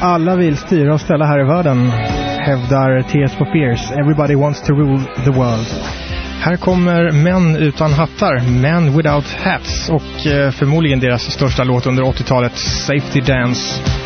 Alla vill styra och ställa här i världen, hävdar Tears for Fears. Everybody wants to rule the world. Här kommer Män utan hattar, Men Without Hats, och förmodligen deras största låt under 80-talet, Safety Dance.